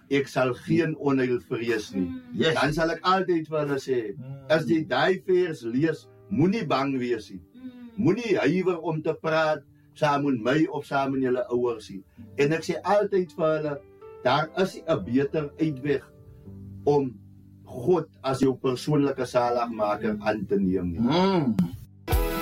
ek sal geen onheil vrees nie. Yes. Dan sal ek altyd vir hulle sê, as jy daai vers lees, moenie bang wees nie. Moenie huiwer om te praat saam met my of saam met julle ouers nie. En ek sê altyd vir hulle, daar is 'n beter uitweg om God as jou persoonlike saligmaker aan te neem nie.